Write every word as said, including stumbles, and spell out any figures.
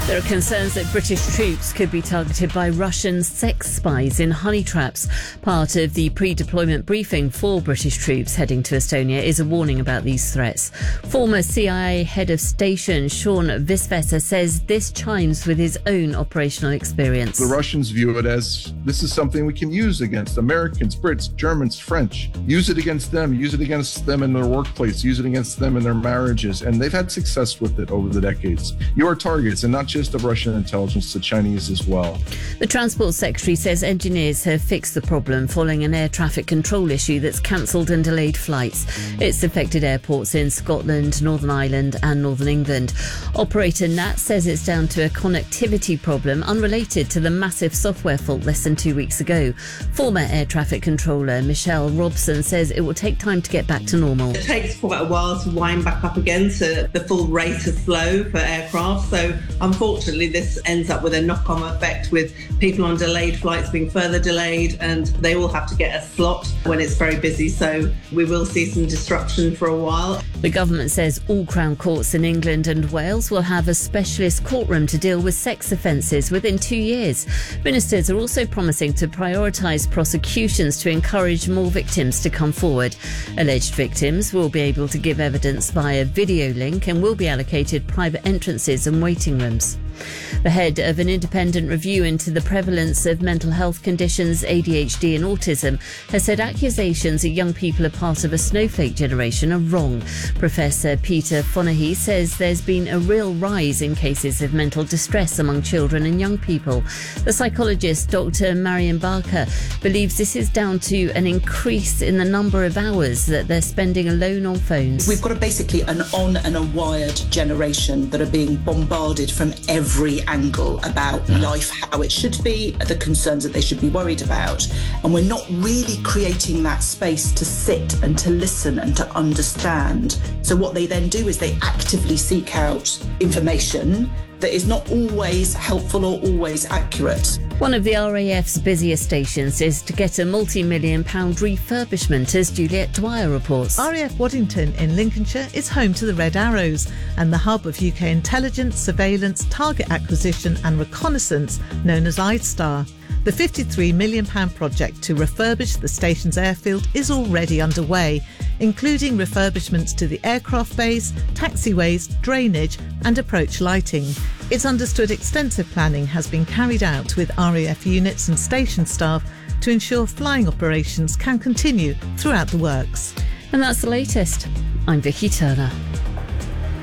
There are concerns that British troops could be targeted by Russian sex spies in honey traps. Part of the pre-deployment briefing for British troops heading to Estonia is a warning about these threats. Former C I A head of station Sean Visvesa says this chimes with his own operational experience. The Russians view it as this is something we can use against Americans, Brits, Germans, French. Use it against them, use it against them in their workplace, use it against them in their marriages. And they've had success with it over the decades. You are targets, and not just of Russian intelligence, the Chinese as well. The Transport Secretary says engineers have fixed the problem following an air traffic control issue that's cancelled and delayed flights. It's affected airports in Scotland, Northern Ireland and Northern England. Operator N A T says it's down to a connectivity problem unrelated to the massive software fault less than two weeks ago. Former air traffic controller Michelle Robson says it will take time to get back to normal. It takes quite a while to wind back up again to the full rate of flow for aircraft. So unfortunately, this ends up with a knock-on effect with people on delayed flights being further delayed, and they all have to get a slot when it's very busy. So we will see some disruption for a while. The government says all Crown courts in England and Wales will have a specialist courtroom to deal with sex offences within two years. Ministers are also promising to prioritise prosecutions to encourage more victims to come forward. Alleged victims will be able to give evidence via video link and will be allocated private entrances and waiting rooms. The head of an independent review into the prevalence of mental health conditions, A D H D and autism, has said accusations that young people are part of a snowflake generation are wrong. Professor Peter Fonahy says there's been a real rise in cases of mental distress among children and young people. The psychologist Doctor Marian Barker believes this is down to an increase in the number of hours that they're spending alone on phones. We've got a, basically an on and a wired generation that are being bombarded from every every angle about yeah. life, how it should be, the concerns that they should be worried about. And we're not really creating that space to sit and to listen and to understand. So what they then do is they actively seek out information that is not always helpful or always accurate. One of the R A F's busiest stations is to get a multi-million pound refurbishment, as Juliet Dwyer reports. R A F Waddington in Lincolnshire is home to the Red Arrows and the hub of U K intelligence, surveillance, target acquisition and reconnaissance known as IDESTAR. The fifty-three million pounds project to refurbish the station's airfield is already underway, including refurbishments to the aircraft bays, taxiways, drainage and approach lighting. It's understood extensive planning has been carried out with R A F units and station staff to ensure flying operations can continue throughout the works. And that's the latest. I'm Vicky Turner.